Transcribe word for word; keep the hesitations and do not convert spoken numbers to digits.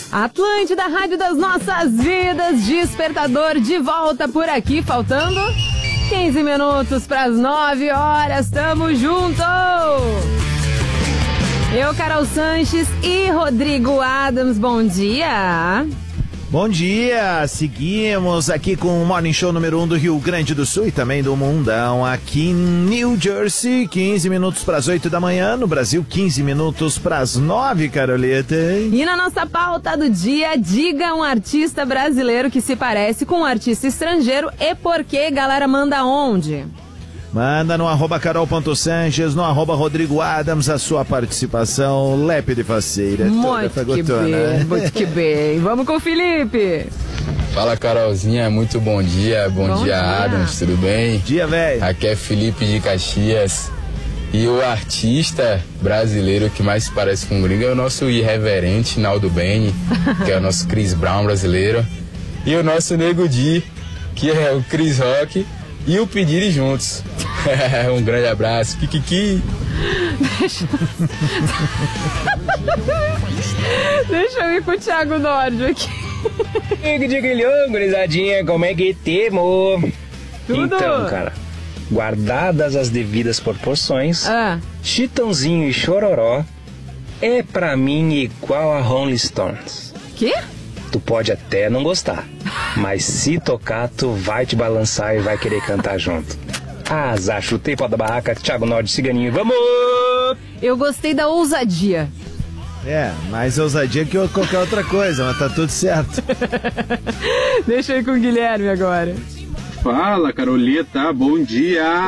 Atlântida, Rádio das Nossas Vidas, despertador de volta por aqui, faltando quinze minutos para as nove horas, tamo junto! Eu, Carol Sanches e Rodrigo Adams, bom dia! Bom dia, seguimos aqui com o Morning Show número um do Rio Grande do Sul e também do Mundão, aqui em New Jersey, quinze minutos para as oito da manhã, no Brasil quinze minutos para as nove, Caroleta. E na nossa pauta do dia, diga um artista brasileiro que se parece com um artista estrangeiro e por que, galera, manda onde? Manda no arroba carol.sanches, no arroba Rodrigo Adams, a sua participação lépida e faceira. Muito que bem, muito que bem. Vamos com o Felipe. Fala, Carolzinha, muito bom dia. Bom, bom dia, dia, Adams, tudo bem? Bom dia, velho. Aqui é Felipe de Caxias. E o artista brasileiro que mais se parece com o gringo é o nosso irreverente Naldo Bene, que é o nosso Chris Brown brasileiro. E o nosso Nego Di, que é o Chris Rock. E o Pedir juntos. Um grande abraço. Kikiki. Deixa... Deixa eu ir com o Thiago Nórdio aqui. Diga, gurizadinha, como é que temo? Tudo. Então, cara, guardadas as devidas proporções, ah. Chitãozinho e Chororó é pra mim igual a Rolling Stones. Quê? Tu pode até não gostar, mas se tocar, tu vai te balançar e vai querer cantar junto. Azar, chutei pau da barraca, Thiago Nórdio, Ciganinho, vamos! Eu gostei da ousadia. É, mais ousadia que qualquer outra coisa, mas tá tudo certo. Deixa eu ir com o Guilherme agora. Fala, Carolita, bom dia!